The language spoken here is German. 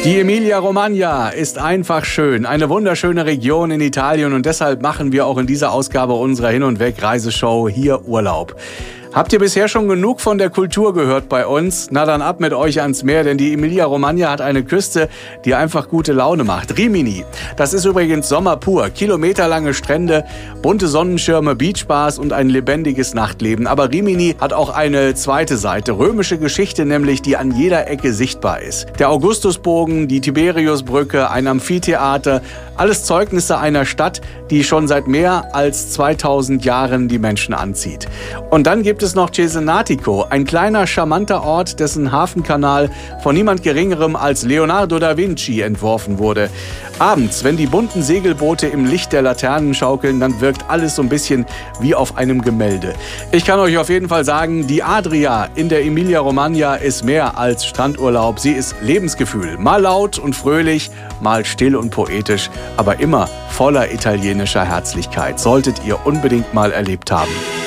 Die Emilia-Romagna ist einfach schön, eine wunderschöne Region in Italien und deshalb machen wir auch in dieser Ausgabe unserer Hin- und Weg-Reiseshow hier Urlaub. Habt ihr bisher schon genug von der Kultur gehört bei uns? Na dann ab mit euch ans Meer, denn die Emilia-Romagna hat eine Küste, die einfach gute Laune macht. Rimini, das ist übrigens Sommer pur. Kilometerlange Strände, bunte Sonnenschirme, Beachbars und ein lebendiges Nachtleben. Aber Rimini hat auch eine zweite Seite, römische Geschichte nämlich, die an jeder Ecke sichtbar ist. Der Augustusbogen, die Tiberiusbrücke, ein Amphitheater, alles Zeugnisse einer Stadt, die schon seit mehr als 2000 Jahren die Menschen anzieht. Und dann gibt es noch Cesenatico, ein kleiner, charmanter Ort, dessen Hafenkanal von niemand Geringerem als Leonardo da Vinci entworfen wurde. Abends, wenn die bunten Segelboote im Licht der Laternen schaukeln, dann wirkt alles so ein bisschen wie auf einem Gemälde. Ich kann euch auf jeden Fall sagen, die Adria in der Emilia-Romagna ist mehr als Strandurlaub. Sie ist Lebensgefühl. Mal laut und fröhlich, mal still und poetisch, aber immer voller italienischer Herzlichkeit. Solltet ihr unbedingt mal erlebt haben.